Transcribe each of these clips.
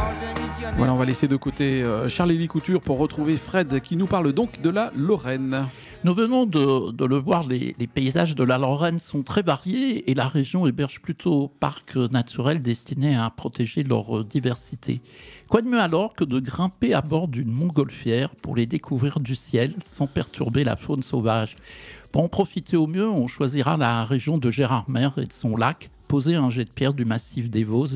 Voilà, on va laisser de côté Charles-Élie Couture pour retrouver Fred qui nous parle donc de la Lorraine. Nous venons de le voir, les paysages de la Lorraine sont très variés et la région héberge plutôt parcs naturels destinés à protéger leur diversité. Quoi de mieux alors que de grimper à bord d'une montgolfière pour les découvrir du ciel sans perturber la faune sauvage. Pour en profiter au mieux, on choisira la région de Gérardmer et de son lac, poser un jet de pierre du massif des Vosges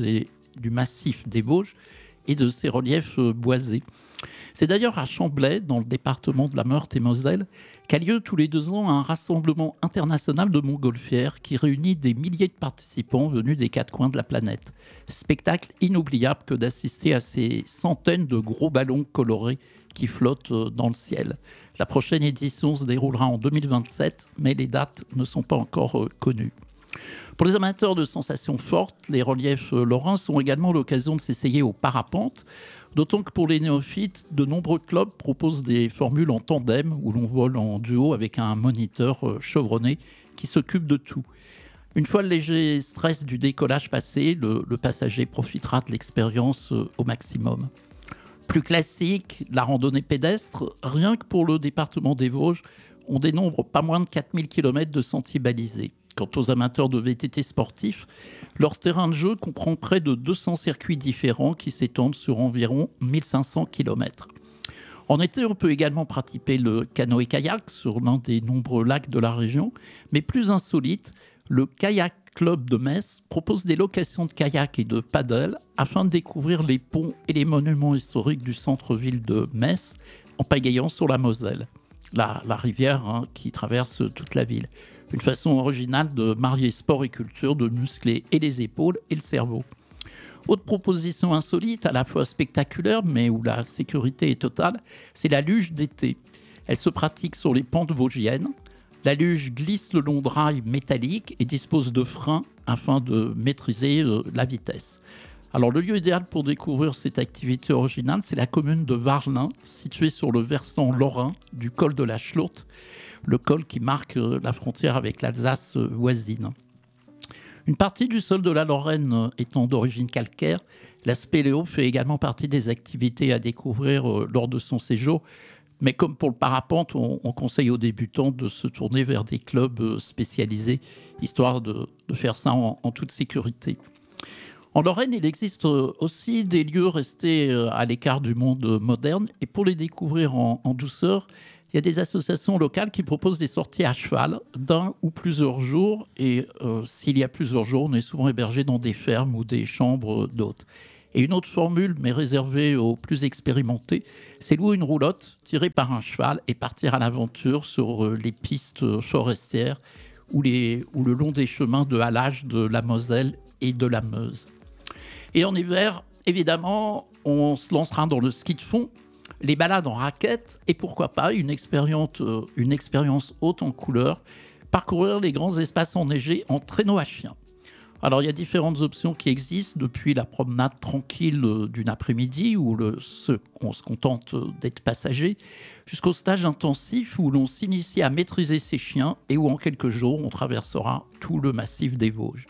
et de ses reliefs boisés. C'est d'ailleurs à Chamblay, dans le département de la Meurthe-et-Moselle, qu'a lieu tous les 2 ans un rassemblement international de montgolfières qui réunit des milliers de participants venus des 4 coins de la planète. Spectacle inoubliable que d'assister à ces centaines de gros ballons colorés qui flottent dans le ciel. La prochaine édition se déroulera en 2027, mais les dates ne sont pas encore connues. Pour les amateurs de sensations fortes, les reliefs lorrains sont également l'occasion de s'essayer au parapente, d'autant que pour les néophytes, de nombreux clubs proposent des formules en tandem où l'on vole en duo avec un moniteur chevronné qui s'occupe de tout. Une fois le léger stress du décollage passé, le passager profitera de l'expérience au maximum. Plus classique, la randonnée pédestre, rien que pour le département des Vosges, on dénombre pas moins de 4000 km de sentiers balisés. Quant aux amateurs de VTT sportifs, leur terrain de jeu comprend près de 200 circuits différents qui s'étendent sur environ 1500 km. En été, on peut également pratiquer le canoë-kayak sur l'un des nombreux lacs de la région, mais plus insolite, le Kayak Club de Metz propose des locations de kayak et de paddle afin de découvrir les ponts et les monuments historiques du centre-ville de Metz en pagayant sur la Moselle, la rivière qui traverse toute la ville. Une façon originale de marier sport et culture, de muscler et les épaules et le cerveau. Autre proposition insolite, à la fois spectaculaire, mais où la sécurité est totale, c'est la luge d'été. Elle se pratique sur les pentes vosgiennes. La luge glisse le long de rails métalliques et dispose de freins afin de maîtriser la vitesse. Alors le lieu idéal pour découvrir cette activité originale, c'est la commune de Varlin, située sur le versant lorrain du col de la Schlurte, le col qui marque la frontière avec l'Alsace voisine. Une partie du sol de la Lorraine étant d'origine calcaire, la spéléo fait également partie des activités à découvrir lors de son séjour. Mais comme pour le parapente, on conseille aux débutants de se tourner vers des clubs spécialisés, histoire de faire ça en toute sécurité. En Lorraine, il existe aussi des lieux restés à l'écart du monde moderne. Et pour les découvrir en douceur, il y a des associations locales qui proposent des sorties à cheval d'un ou plusieurs jours. Et s'il y a plusieurs jours, on est souvent hébergé dans des fermes ou des chambres d'hôtes. Et une autre formule, mais réservée aux plus expérimentés, c'est louer une roulotte tirée par un cheval et partir à l'aventure sur les pistes forestières ou le long des chemins de halage de la Moselle et de la Meuse. Et en hiver, évidemment, on se lancera dans le ski de fond, les balades en raquettes et pourquoi pas une expérience haute en couleurs, parcourir les grands espaces enneigés en traîneau à chien. Alors il y a différentes options qui existent, depuis la promenade tranquille d'une après-midi où on se contente d'être passager, jusqu'au stage intensif où l'on s'initie à maîtriser ses chiens et où en quelques jours on traversera tout le massif des Vosges.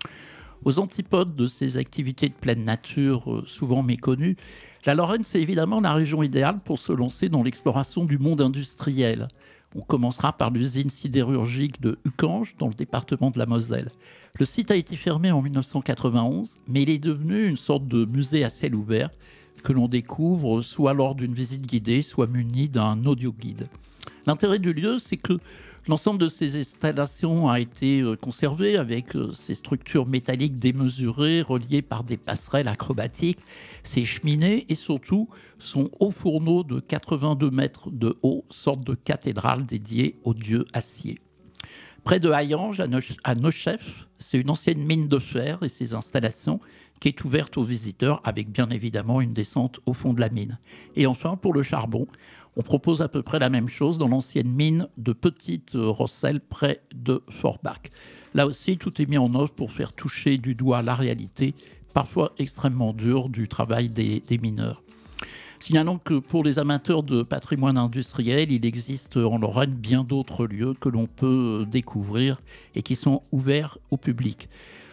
Aux antipodes de ces activités de pleine nature souvent méconnues, la Lorraine, c'est évidemment la région idéale pour se lancer dans l'exploration du monde industriel. On commencera par l'usine sidérurgique de Uckange, dans le département de la Moselle. Le site a été fermé en 1991, mais il est devenu une sorte de musée à ciel ouvert que l'on découvre soit lors d'une visite guidée, soit muni d'un audio-guide. L'intérêt du lieu, c'est que l'ensemble de ces installations a été conservé avec ces structures métalliques démesurées, reliées par des passerelles acrobatiques, ces cheminées et surtout son haut fourneau de 82 mètres de haut, sorte de cathédrale dédiée au dieu acier. Près de Hayange, à Neuchef, c'est une ancienne mine de fer et ses installations qui est ouverte aux visiteurs avec bien évidemment une descente au fond de la mine. Et enfin, pour le charbon, on propose à peu près la même chose dans l'ancienne mine de Petite Rosselle près de Forbach. Là aussi, tout est mis en œuvre pour faire toucher du doigt la réalité, parfois extrêmement dure, du travail des mineurs. Signalons que pour les amateurs de patrimoine industriel, il existe en Lorraine bien d'autres lieux que l'on peut découvrir et qui sont ouverts au public.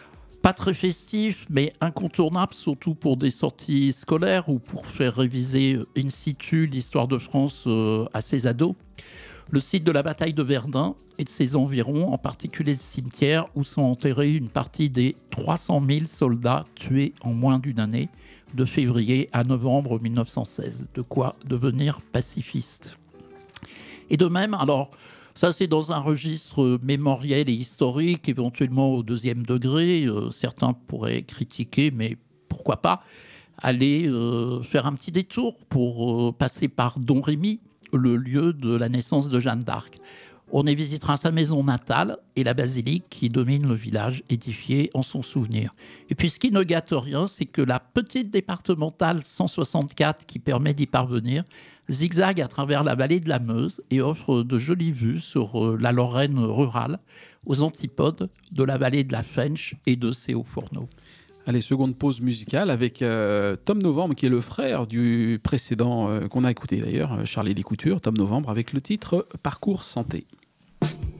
Pas très festif, mais incontournable, surtout pour des sorties scolaires ou pour faire réviser in situ l'histoire de France à ses ados. Le site de la bataille de Verdun et de ses environs, en particulier le cimetière où sont enterrés une partie des 300 000 soldats tués en moins d'une année, de février à novembre 1916. De quoi devenir pacifiste. Et de même, alors, ça c'est dans un registre mémoriel et historique, éventuellement au deuxième degré. Certains pourraient critiquer, mais pourquoi pas aller faire un petit détour pour passer par Domrémy, le lieu de la naissance de Jeanne d'Arc. On y visitera sa maison natale et la basilique qui domine le village édifié en son souvenir. Et puis ce qui ne gâte rien, c'est que la petite départementale 164 qui permet d'y parvenir zigzague à travers la vallée de la Meuse et offre de jolies vues sur la Lorraine rurale, aux antipodes de la vallée de la Fensch et de ses hauts-fourneaux. Allez, seconde pause musicale avec Tom Novembre, qui est le frère du précédent qu'on a écouté d'ailleurs, Charlie Lécouture, Tom Novembre, avec le titre Parcours Santé.